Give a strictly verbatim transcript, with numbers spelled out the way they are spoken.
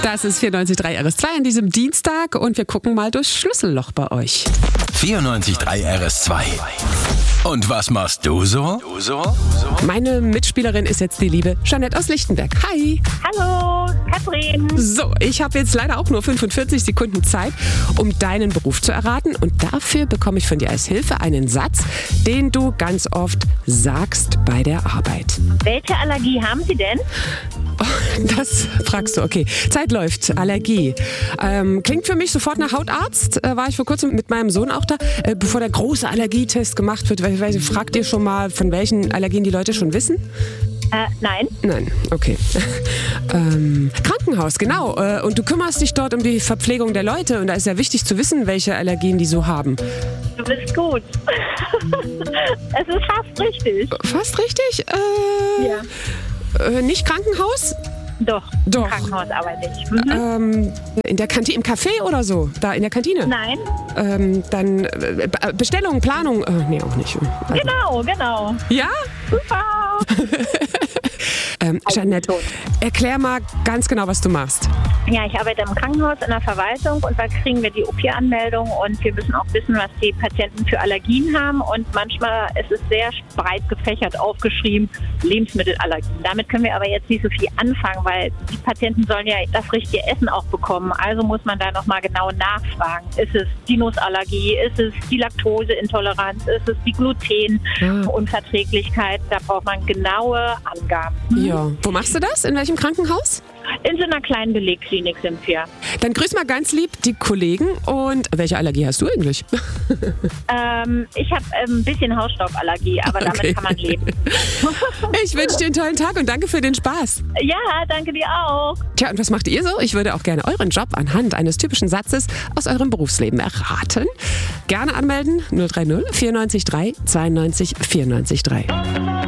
Das ist vierundneunzig Komma drei R S zwei an diesem Dienstag und wir gucken mal durchs Schlüsselloch bei euch. vierundneunzig Komma drei R S zwei. Und was machst du so? Du so? Meine Mitspielerin ist jetzt die liebe Jeanette aus Lichtenberg. Hi! Hallo, Katrin. So, ich habe jetzt leider auch nur fünfundvierzig Sekunden Zeit, um deinen Beruf zu erraten. Und dafür bekomme ich von dir als Hilfe einen Satz, den du ganz oft sagst bei der Arbeit. Welche Allergie haben Sie denn? Oh, das fragst du, okay. Zeit läuft, Allergie. Ähm, klingt für mich sofort nach Hautarzt. Äh, war ich vor kurzem mit meinem Sohn auch da, äh, bevor der große Allergietest gemacht wird. Weil, weil, fragt ihr schon mal, von welchen Allergien die Leute schon wissen? Äh, nein. Nein, okay. ähm, Krankenhaus, genau. Äh, und du kümmerst dich dort um die Verpflegung der Leute. Und da ist ja wichtig zu wissen, welche Allergien die so haben. Du bist gut. Es ist fast richtig. Fast richtig? Äh, Ja. Äh, nicht Krankenhaus? Doch, Doch. im Krankenhaus arbeite ich. Mhm. Ähm, in der Kantine, im Café oder so? Da in der Kantine? Nein. Ähm, dann äh, Bestellung, Planung? Äh, nee, auch nicht. Also, Genau, genau. ja? Super. Ähm, Jeanette, schon. erklär mal ganz genau, was du machst. Ja, ich arbeite im Krankenhaus in der Verwaltung und da kriegen wir die O P-Anmeldung und wir müssen auch wissen, was die Patienten für Allergien haben und manchmal ist es sehr breit gefächert aufgeschrieben, Lebensmittelallergien. Damit können wir aber jetzt nicht so viel anfangen, weil die Patienten sollen ja das richtige Essen auch bekommen. Also muss man da nochmal genau nachfragen. Ist es die Nussallergie? Ist es die Laktoseintoleranz? Ist es die Glutenunverträglichkeit? Da braucht man genaue Angaben. Ja. Wo machst du das? In welchem Krankenhaus? In so einer kleinen Belegklinik sind wir. Dann grüß mal ganz lieb die Kollegen. Und welche Allergie hast du eigentlich? Ähm, ich habe ähm, ein bisschen Hausstauballergie, aber damit Okay. kann man leben. Ich wünsche dir einen tollen Tag und danke für den Spaß. Ja, danke dir auch. Tja, und was macht ihr so? Ich würde auch gerne euren Job anhand eines typischen Satzes aus eurem Berufsleben erraten. Gerne anmelden null drei null vierundneunzig drei zweiundneunzig vierundneunzig drei.